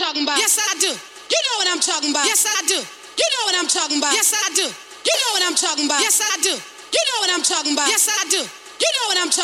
talking about. Yes, I do. You know what I'm talking about. Yes, I do. You know what I'm talking about. Yes, I do. You know what I'm talking about. Yes, I do. You know what I'm talking about. Yes, I do. You know what I'm talking